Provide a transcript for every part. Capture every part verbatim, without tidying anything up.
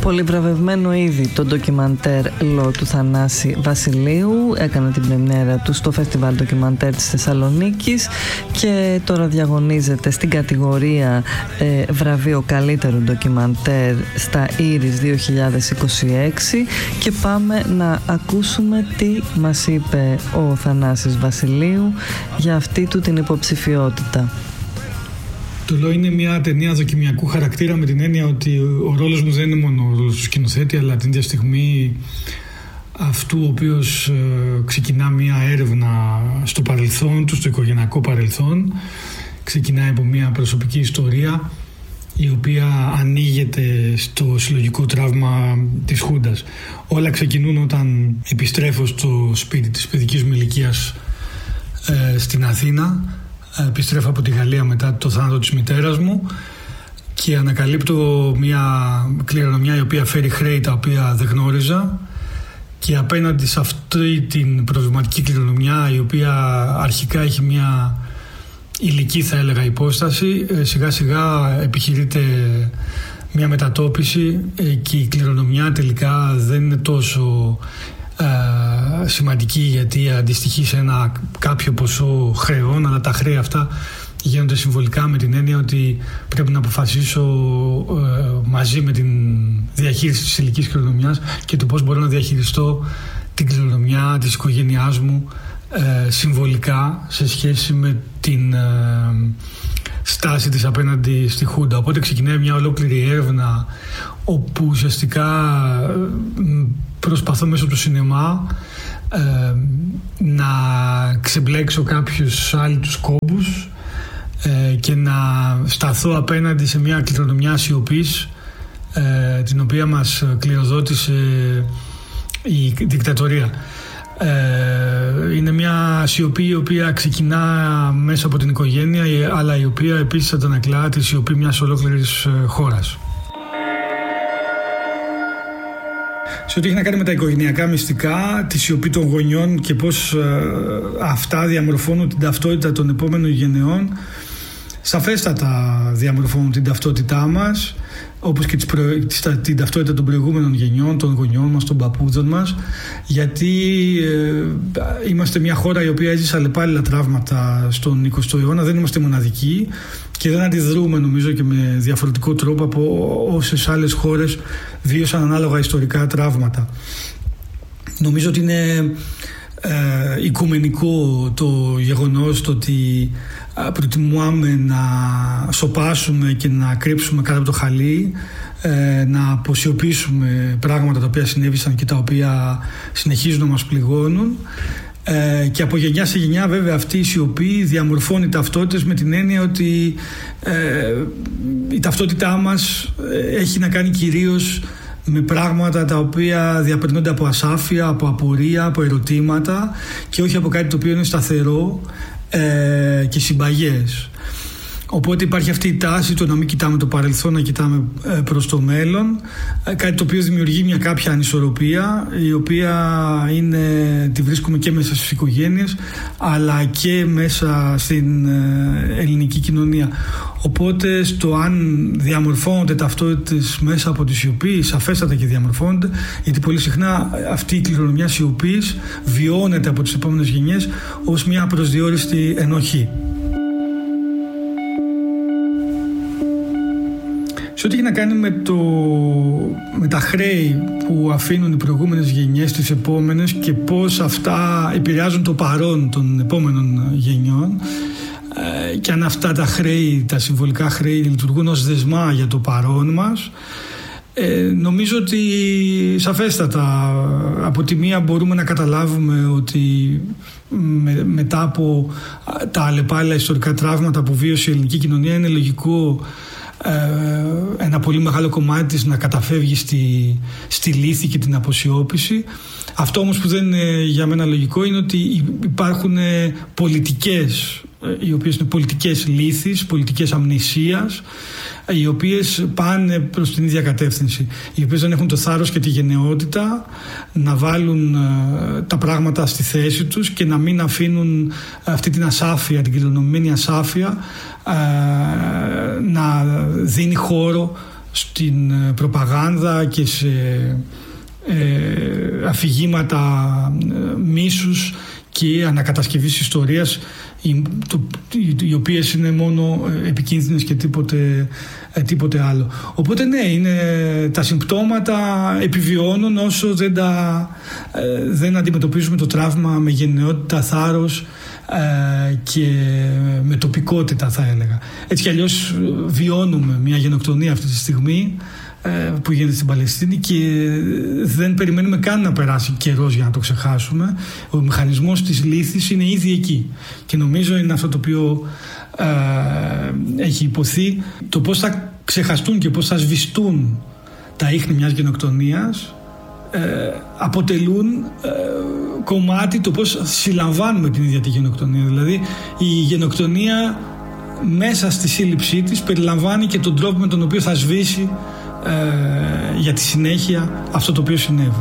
Πολύ βραβευμένο ήδη το ντοκιμαντέρ «Λο» του Θανάση Βασιλείου. Έκανε την πρεμιέρα του στο Φεστιβάλ Ντοκιμαντέρ της Θεσσαλονίκης και τώρα διαγωνίζεται στην κατηγορία ε, βραβείο καλύτερου ντοκιμαντέρ στα Ήρις δύο χιλιάδες είκοσι έξι και πάμε να ακούσουμε τι μας είπε ο Θανάσης Βασιλείου για αυτή του την υποψηφιότητα. Το Λο είναι μια ταινία δοκιμιακού χαρακτήρα, με την έννοια ότι ο ρόλος μου δεν είναι μόνο ο ρόλος του σκηνοθέτη, αλλά την ίδια στιγμή αυτού ο οποίος ε, ξεκινά μια έρευνα στο παρελθόν του, στο οικογενειακό παρελθόν. Ξεκινάει από μια προσωπική ιστορία η οποία ανοίγεται στο συλλογικό τραύμα της Χούντας. Όλα ξεκινούν όταν επιστρέφω στο σπίτι της παιδικής μου ηλικίας ε, στην Αθήνα. Επιστρέφω από τη Γαλλία μετά το θάνατο της μητέρας μου και ανακαλύπτω μια κληρονομιά η οποία φέρει χρέη τα οποία δεν γνώριζα, και απέναντι σε αυτή την προβληματική κληρονομιά, η οποία αρχικά έχει μια υλική, θα έλεγα, υπόσταση, σιγά σιγά επιχειρείται μια μετατόπιση και η κληρονομιά τελικά δεν είναι τόσο Uh, σημαντική, γιατί αντιστοιχεί σε ένα κάποιο ποσό χρεών, αλλά τα χρέη αυτά γίνονται συμβολικά, με την έννοια ότι πρέπει να αποφασίσω uh, μαζί με την διαχείριση της ηλικής κληρονομιάς και το πώς μπορώ να διαχειριστώ την κληρονομιά της οικογένειάς μου uh, συμβολικά σε σχέση με την uh, στάση της απέναντι στη Χούντα. Οπότε ξεκινάει μια ολόκληρη έρευνα όπου ουσιαστικά uh, προσπαθώ μέσω του σινεμά ε, να ξεμπλέξω κάποιους άλλους κόμπους ε, και να σταθώ απέναντι σε μια κληρονομιά σιωπής ε, την οποία μας κληροδότησε η δικτατορία. Ε, είναι μια σιωπή η οποία ξεκινά μέσα από την οικογένεια, αλλά η οποία επίσης αντανακλά τη σιωπή μιας ολόκληρης χώρας. Σε ό,τι έχει να κάνει με τα οικογενειακά μυστικά, τη σιωπή των γονιών και πώς ε, αυτά διαμορφώνουν την ταυτότητα των επόμενων γενεών, σαφέστατα διαμορφώνουν την ταυτότητά μας, όπως και προ... την ταυτότητα των προηγούμενων γενιών, των γονιών μας, των παππούδων μας, γιατί ε, είμαστε μια χώρα η οποία έζησε αλλεπάλληλα τραύματα στον εικοστό αιώνα, δεν είμαστε μοναδικοί και δεν αντιδρούμε, νομίζω, και με διαφορετικό τρόπο από όσες άλλες χώρες βίωσαν ανάλογα ιστορικά τραύματα. Νομίζω ότι είναι ε, οικουμενικό το γεγονός το ότι προτιμούμε να σωπάσουμε και να κρύψουμε κάτω από το χαλί, ε, να αποσιωπήσουμε πράγματα τα οποία συνέβησαν και τα οποία συνεχίζουν να μας πληγώνουν. Ε, και από γενιά σε γενιά, βέβαια, αυτή η σιωπή διαμορφώνει ταυτότητες, με την έννοια ότι ε, η ταυτότητά μας έχει να κάνει κυρίως με πράγματα τα οποία διαπερνούνται από ασάφεια, από απορία, από ερωτήματα και όχι από κάτι το οποίο είναι σταθερό ε, και συμπαγές. Οπότε υπάρχει αυτή η τάση το να μην κοιτάμε το παρελθόν, να κοιτάμε προς το μέλλον, κάτι το οποίο δημιουργεί μια κάποια ανισορροπία, η οποία είναι, τη βρίσκουμε και μέσα στις οικογένειες αλλά και μέσα στην ελληνική κοινωνία. Οπότε στο αν διαμορφώνονται ταυτότητες μέσα από τη σιωπή, σαφέστατα και διαμορφώνονται, γιατί πολύ συχνά αυτή η κληρονομιά σιωπής βιώνεται από τις επόμενες γενιές ως μια προσδιοριστή ενοχή. Σε ό,τι έχει να κάνει με, το, με τα χρέη που αφήνουν οι προηγούμενες γενιές στις επόμενες και πώς αυτά επηρεάζουν το παρόν των επόμενων γενιών, ε, και αν αυτά τα χρέη, τα συμβολικά χρέη, λειτουργούν ως δεσμά για το παρόν μας, ε, νομίζω ότι σαφέστατα από τη μία μπορούμε να καταλάβουμε ότι με, μετά από τα αλλεπάλληλα ιστορικά τραύματα που βίωσε η ελληνική κοινωνία, είναι λογικό ένα πολύ μεγάλο κομμάτι της να καταφεύγει στη, στη λύθη και την αποσιώπηση. Αυτό όμως που δεν είναι για μένα λογικό είναι ότι υπάρχουν πολιτικές, οι οποίες είναι πολιτικές λύθης, πολιτικές αμνησίας, οι οποίες πάνε προς την ίδια κατεύθυνση, οι οποίες δεν έχουν το θάρρος και τη γενναιότητα να βάλουν τα πράγματα στη θέση τους και να μην αφήνουν αυτή την ασάφεια, την κληρονομημένη ασάφεια, να δίνει χώρο στην προπαγάνδα και σε ε, αφηγήματα ε, μίσους και ανακατασκευής ιστορίας, οι, το, οι, οι οποίες είναι μόνο επικίνδυνες και τίποτε, ε, τίποτε άλλο. Οπότε ναι, είναι, τα συμπτώματα επιβιώνουν όσο δεν, τα, ε, δεν αντιμετωπίζουμε το τραύμα με γενναιότητα, θάρρος ε, και με τοπικότητα, θα έλεγα. Έτσι κι αλλιώς βιώνουμε μια γενοκτονία αυτή τη στιγμή που γίνεται στην Παλαιστίνη και δεν περιμένουμε καν να περάσει καιρός για να το ξεχάσουμε. Ο μηχανισμός της λύθης είναι ήδη εκεί και νομίζω είναι αυτό το οποίο ε, έχει υποθεί. Το πώς θα ξεχαστούν και πώς θα σβηστούν τα ίχνη μιας γενοκτονίας ε, αποτελούν ε, κομμάτι το πώς συλλαμβάνουμε την ίδια τη γενοκτονία. Δηλαδή η γενοκτονία μέσα στη σύλληψή της περιλαμβάνει και τον τρόπο με τον οποίο θα σβήσει Ε, για τη συνέχεια αυτό το οποίο συνέβη.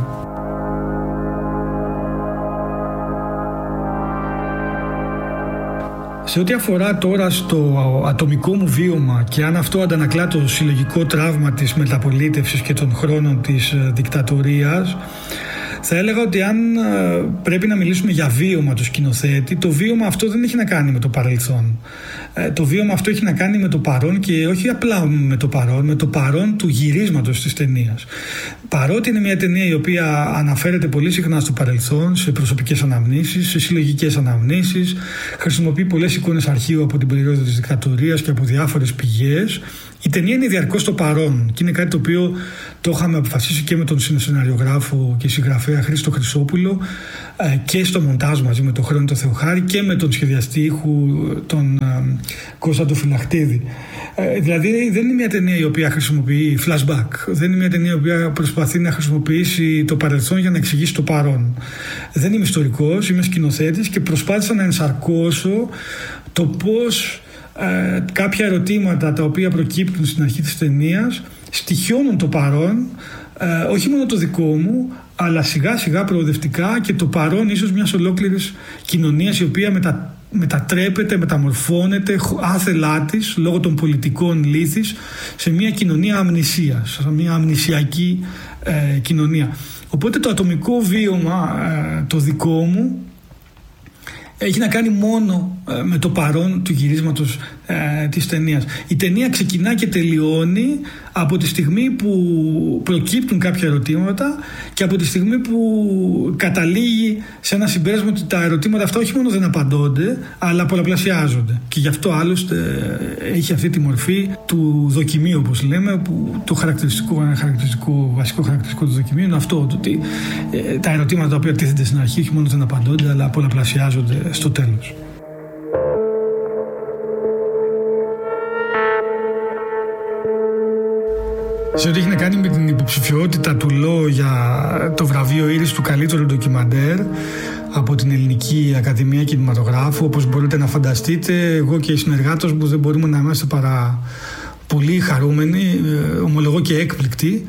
Σε ό,τι αφορά τώρα στο ατομικό μου βίωμα και αν αυτό αντανακλά το συλλογικό τραύμα της μεταπολίτευσης και των χρόνων της δικτατορίας, θα έλεγα ότι αν πρέπει να μιλήσουμε για βίωμα του σκηνοθέτη, το βίωμα αυτό δεν έχει να κάνει με το παρελθόν. Το βίωμα αυτό έχει να κάνει με το παρόν και όχι απλά με το παρόν, με το παρόν του γυρίσματος της ταινίας. Παρότι είναι μια ταινία η οποία αναφέρεται πολύ συχνά στο παρελθόν, σε προσωπικές αναμνήσεις, σε συλλογικές αναμνήσεις, χρησιμοποιεί πολλές εικόνες αρχείου από την περίοδο της δικτατορίας και από διάφορες πηγές, η ταινία είναι διαρκώς στο παρόν και είναι κάτι το οποίο το είχαμε αποφασίσει και με τον σεναριογράφο και συγγραφέα Χρήστο Χρυσόπουλο και στο μοντάζ μαζί με τον Χρόνη Θεοχάρη και με τον σχεδιαστή ήχου τον Κώστα Φιλαχτίδη. Δηλαδή δεν είναι μια ταινία η οποία χρησιμοποιεί flashback, δεν είναι μια ταινία η οποία προσπαθεί να χρησιμοποιήσει το παρελθόν για να εξηγήσει το παρόν. Δεν είμαι ιστορικός, είμαι σκηνοθέτης και προσπάθησα να ενσαρκώσω το πώς Ε, κάποια ερωτήματα τα οποία προκύπτουν στην αρχή της ταινίας στοιχιώνουν το παρόν, ε, όχι μόνο το δικό μου, αλλά σιγά σιγά προοδευτικά και το παρόν ίσως μιας ολόκληρης κοινωνίας η οποία μετα, μετατρέπεται, μεταμορφώνεται άθελά της λόγω των πολιτικών λύθης σε μια κοινωνία αμνησίας, σε μια αμνησιακή ε, κοινωνία. Οπότε το ατομικό βίωμα ε, το δικό μου έχει να κάνει μόνο ε, με το παρόν του γυρίσματος ε, της ταινίας. Η ταινία ξεκινά και τελειώνει από τη στιγμή που προκύπτουν κάποια ερωτήματα και από τη στιγμή που καταλήγει σε ένα συμπέρασμα ότι τα ερωτήματα αυτά όχι μόνο δεν απαντώνται, αλλά πολλαπλασιάζονται. Και γι' αυτό άλλωστε έχει αυτή τη μορφή του δοκιμίου, όπως λέμε, που το χαρακτηριστικό, χαρακτηριστικό, βασικό χαρακτηριστικό του δοκιμίου είναι αυτό, ότι ε, τα ερωτήματα τα οποία τίθενται στην αρχή όχι μόνο δεν απαντώνται, αλλά πολλαπλασιάζονται στο τέλος. Σε ό,τι έχει να κάνει με την υποψηφιότητα του ΛΟ για το βραβείο Ήρης του καλύτερου ντοκιμαντέρ από την Ελληνική Ακαδημία Κινηματογράφου, όπως μπορείτε να φανταστείτε, εγώ και οι συνεργάτες μου δεν μπορούμε να είμαστε παρά πολύ χαρούμενοι, ομολογώ και έκπληκτοι,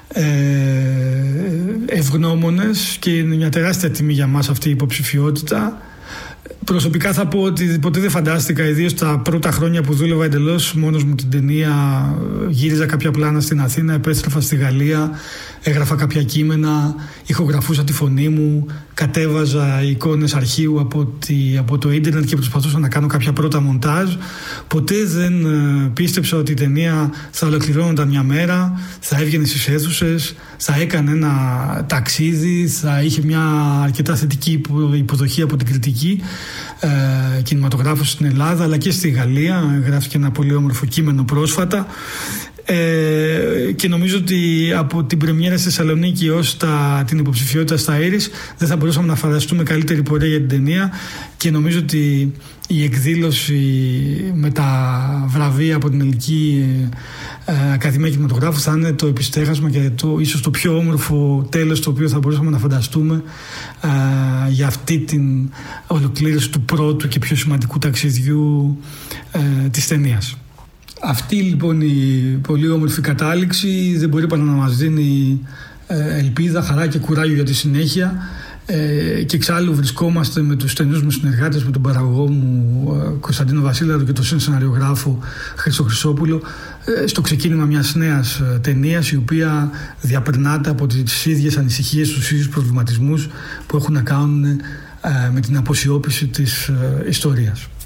ευγνώμονες, και είναι μια τεράστια τιμή για μας αυτή η υποψηφιότητα. Προσωπικά θα πω ότι ποτέ δεν φαντάστηκα, ιδίως τα πρώτα χρόνια που δούλευα εντελώς μόνος μου την ταινία, γύριζα κάποια πλάνα στην Αθήνα, επέστρεφα στη Γαλλία, έγραφα κάποια κείμενα, ηχογραφούσα τη φωνή μου, κατέβαζα εικόνες αρχείου από, τη, από το ίντερνετ και προσπαθούσα να κάνω κάποια πρώτα μοντάζ. Ποτέ δεν πίστεψα ότι η ταινία θα ολοκληρώνονταν μια μέρα, θα έβγαινε στις αίθουσες, θα έκανε ένα ταξίδι, θα είχε μια αρκετά θετική υποδοχή από την κριτική ε, κινηματογράφου στην Ελλάδα αλλά και στη Γαλλία. Γράφηκε ένα πολύ όμορφο κείμενο πρόσφατα. Ε, και νομίζω ότι από την πρεμιέρα στη Θεσσαλονίκη ως τα, την υποψηφιότητα στα Ήρης δεν θα μπορούσαμε να φανταστούμε καλύτερη πορεία για την ταινία, και νομίζω ότι η εκδήλωση με τα βραβεία από την Ελληνική ε, Ακαδημία Κινηματογράφου θα είναι το επιστέγασμα και το, ίσως το πιο όμορφο τέλος το οποίο θα μπορούσαμε να φανταστούμε ε, για αυτή την ολοκλήρωση του πρώτου και πιο σημαντικού ταξιδιού ε, της ταινίας. Αυτή λοιπόν η πολύ όμορφη κατάληξη δεν μπορεί παρά να μας δίνει ελπίδα, χαρά και κουράγιο για τη συνέχεια, και εξάλλου βρισκόμαστε με τους στενούς μου συνεργάτες, με τον παραγωγό μου Κωνσταντίνο Βασίλαρο και τον σεναριογράφο Χρήστο Χρυσόπουλο, στο ξεκίνημα μιας νέας ταινίας, η οποία διαπερνάται από τις ίδιες ανησυχίες, τους ίδιους προβληματισμούς που έχουν να κάνουν με την αποσιώπηση της ιστορίας.